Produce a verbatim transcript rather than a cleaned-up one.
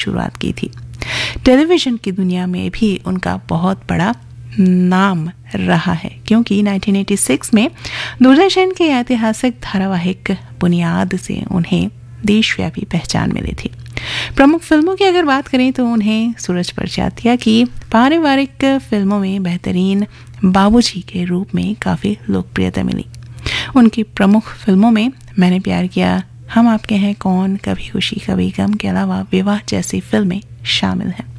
शुरुआत की थी। टेलीविज़न की दुनिया में भी उनका बहुत बड़ा नाम रहा है, क्योंकि उन्नीस सौ छियासी में दूरदर्शन के ऐतिहासिक धारावाहिक बुनियाद से उन्हें देशव्यापी पहचान मिली थी। प्रमुख फिल्मों की अगर बात करें तो उन्हें सूरज परजातिया की पारिवारिक फिल्मों में बेहतरीन बाबूजी के रूप में काफ़ी लोकप्रियता मिली। उनकी प्रमुख फिल्मों में मैंने प्यार किया, हम आपके हैं कौन, कभी खुशी कभी गम के अलावा विवाह जैसी फिल्में शामिल हैं।